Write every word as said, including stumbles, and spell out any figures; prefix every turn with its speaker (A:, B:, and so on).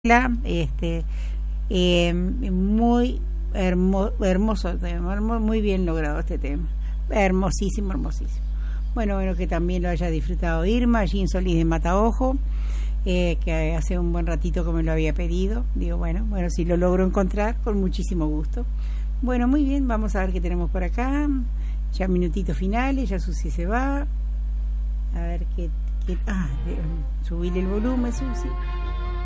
A: este eh, muy hermo, hermoso tema, muy bien logrado este tema, hermosísimo, hermosísimo. Bueno, bueno, que también lo haya disfrutado Irma, Jean Solís de Mataojo, eh, que hace un buen ratito que me lo había pedido. Digo, bueno, bueno, si lo logro encontrar, con muchísimo gusto. Bueno, muy bien, vamos a ver qué tenemos por acá. Ya minutitos finales, ya Susi se va. A ver qué... qué ah, subirle el volumen, Susi.